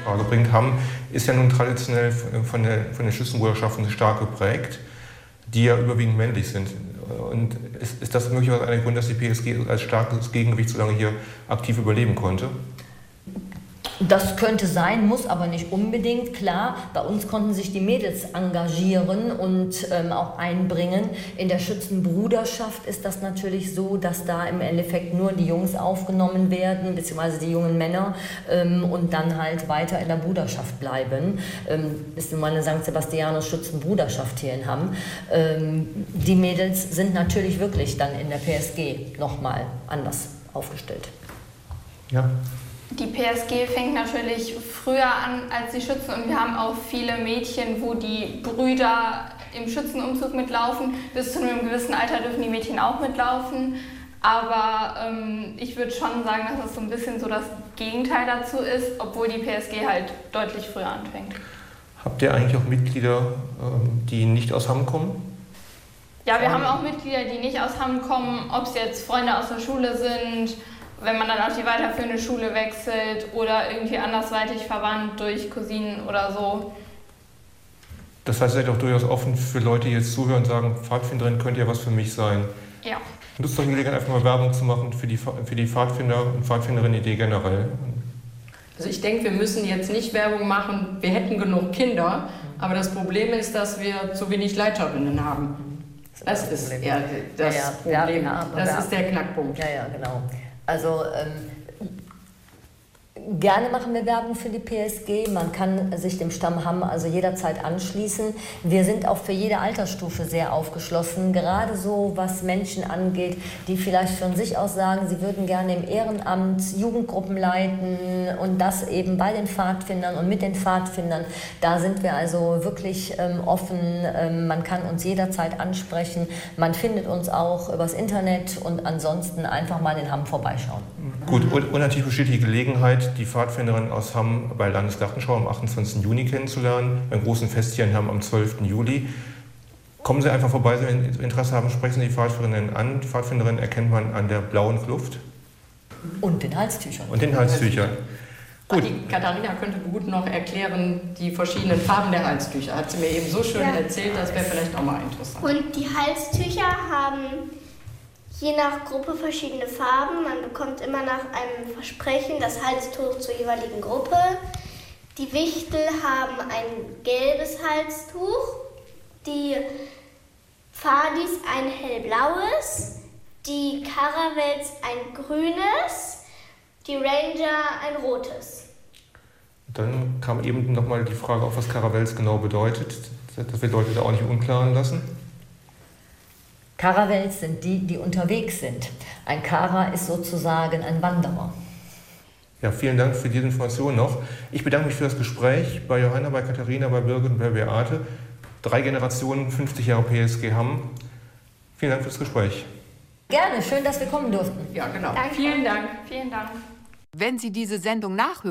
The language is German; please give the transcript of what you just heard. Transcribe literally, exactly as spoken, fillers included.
Frage bringt. Hamm ist ja nun traditionell von der, von der Schützenbruderschaften stark geprägt, die ja überwiegend männlich sind. Und ist, ist das möglicherweise ein Grund, dass die P S G als starkes Gegengewicht so lange hier aktiv überleben konnte? Das könnte sein, muss aber nicht unbedingt. Klar, bei uns konnten sich die Mädels engagieren und ähm, auch einbringen. In der Schützenbruderschaft ist das natürlich so, dass da im Endeffekt nur die Jungs aufgenommen werden, beziehungsweise die jungen Männer, ähm, und dann halt weiter in der Bruderschaft bleiben. Ähm, ist nun mal eine Sankt Sebastianus Schützenbruderschaft hier in Hamm. Ähm, die Mädels sind natürlich wirklich dann in der P S G nochmal anders aufgestellt. Ja. Die P S G fängt natürlich früher an als die Schützen und wir haben auch viele Mädchen, wo die Brüder im Schützenumzug mitlaufen. Bis zu einem gewissen Alter dürfen die Mädchen auch mitlaufen. Aber ähm, ich würde schon sagen, dass das so ein bisschen so das Gegenteil dazu ist, obwohl die P S G halt deutlich früher anfängt. Habt ihr eigentlich auch Mitglieder, die nicht aus Hamm kommen? Ja, wir haben auch Mitglieder, die nicht aus Hamm kommen, ob es jetzt Freunde aus der Schule sind, wenn man dann auf die weiterführende Schule wechselt oder irgendwie andersweitig verwandt durch Cousinen oder so. Das heißt, ihr seid auch durchaus offen für Leute, die jetzt zuhören und sagen, Pfadfinderin könnte ja was für mich sein. Ja. Nutzt doch die Gelegenheit, einfach mal Werbung zu machen für die, für die Pfadfinder und Pfadfinderinnen-Idee generell. Also ich denke, wir müssen jetzt nicht Werbung machen, wir hätten genug Kinder, aber das Problem ist, dass wir zu wenig Leiterinnen haben. Das, das ist eher das ja, ja, Problem, ja, das ja. ist der Knackpunkt. Ja, ja, genau. Also ähm, gerne machen wir Werbung für die P S G. Man kann sich dem Stamm Hamm also jederzeit anschließen. Wir sind auch für jede Altersstufe sehr aufgeschlossen, gerade so was Menschen angeht, die vielleicht von sich aus sagen, sie würden gerne im Ehrenamt Jugendgruppen leiten und das eben bei den Pfadfindern und mit den Pfadfindern. Da sind wir also wirklich ähm, offen. Ähm, man kann uns jederzeit ansprechen. Man findet uns auch übers Internet und ansonsten einfach mal in Hamm vorbeischauen. Gut, und, und natürlich besteht die Gelegenheit, die Pfadfinderin aus Hamm bei Landesgartenschau am achtundzwanzigsten Juni kennenzulernen, beim großen Fest hier in Hamm am zwölften Juli. Kommen Sie einfach vorbei, wenn Sie Interesse haben, sprechen Sie die Pfadfinderinnen an. Die Pfadfinderinnen erkennt man an der blauen Kluft. Und den Halstüchern. Und den Halstüchern. Gut. Die Katharina könnte gut noch erklären, die verschiedenen Farben der Halstücher. Hat sie mir eben so schön ja. erzählt, das wäre vielleicht auch mal interessant. Und die Halstücher haben je nach Gruppe verschiedene Farben. Man bekommt immer nach einem Versprechen das Halstuch zur jeweiligen Gruppe. Die Wichtel haben ein gelbes Halstuch, die Pfadis ein hellblaues, die Karavels ein grünes, die Ranger ein rotes. Dann kam eben nochmal die Frage auf, was Karavels genau bedeutet, dass wir Leute da auch nicht unklaren lassen. Karavels sind die, die unterwegs sind. Ein Kara ist sozusagen ein Wanderer. Ja, vielen Dank für diese Information noch. Ich bedanke mich für das Gespräch bei Johanna, bei Katharina, bei Birgit und bei Beate. Drei Generationen, fünfzig Jahre P S G Hamm. Vielen Dank für das Gespräch. Gerne, schön, dass wir kommen durften. Ja, genau. Danke. Vielen Dank. Vielen Dank. Wenn Sie diese Sendung nachhören,